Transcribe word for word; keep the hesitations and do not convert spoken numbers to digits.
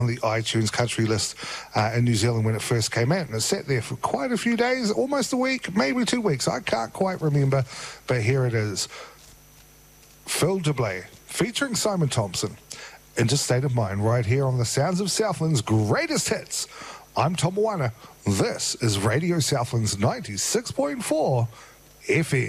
on the iTunes country list uh, in New Zealand when it first came out, and it sat there for quite a few days, almost a week, maybe two weeks. I can't quite remember, but here it is. Phil DeBlay featuring Simon Thompson. Interstate of Mind, right here on the Sounds of Southland's greatest hits. I'm Tom Moana. This is Radio Southland's ninety-six point four F M.